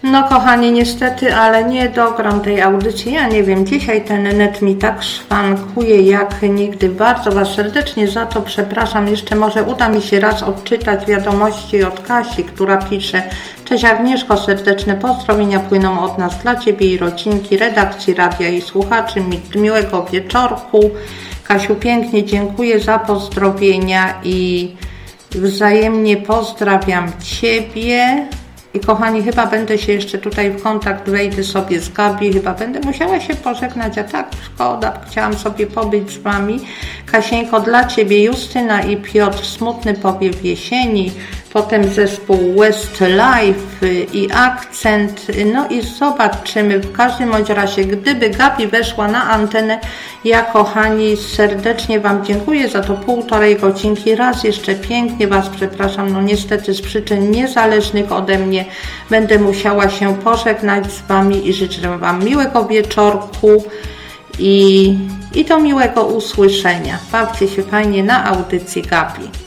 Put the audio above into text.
No kochani, niestety, ale nie dogram tej audycji. Ja nie wiem, dzisiaj ten net mi tak szwankuje jak nigdy. Bardzo Was serdecznie za to przepraszam. Jeszcze może uda mi się raz odczytać wiadomości od Kasi, która pisze: cześć Agnieszko, serdeczne pozdrowienia płyną od nas dla Ciebie i rodzinki, redakcji radia i słuchaczy. Miłego wieczorku. Kasiu, pięknie dziękuję za pozdrowienia i wzajemnie pozdrawiam Ciebie. I kochani, chyba będę się jeszcze tutaj w kontakt wejdę sobie z Gabi, chyba będę musiała się pożegnać, a tak szkoda, chciałam sobie pobyć z Wami. Kasieńko, dla Ciebie Justyna i Piotr, smutny powiew jesieni, potem zespół Westlife i Akcent, no i zobaczymy. W każdym bądź razie, gdyby Gabi weszła na antenę, ja kochani serdecznie Wam dziękuję za to 1,5 godzinki. Raz jeszcze pięknie Was przepraszam, no niestety z przyczyn niezależnych ode mnie będę musiała się pożegnać z Wami i życzę Wam miłego wieczorku i do miłego usłyszenia. Bawcie się fajnie na audycji Gabi.